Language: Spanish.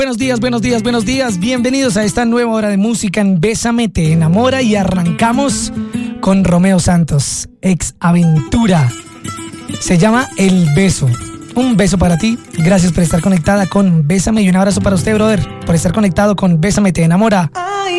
Buenos días, buenos días, buenos días. Bienvenidos a esta nueva hora de música en Bésame, te enamora, y arrancamos con Romeo Santos, Ex Aventura. Se llama El Beso. Un beso para ti. Gracias por estar conectada con Bésame y un abrazo para usted, brother, por estar conectado con Bésame, te enamora.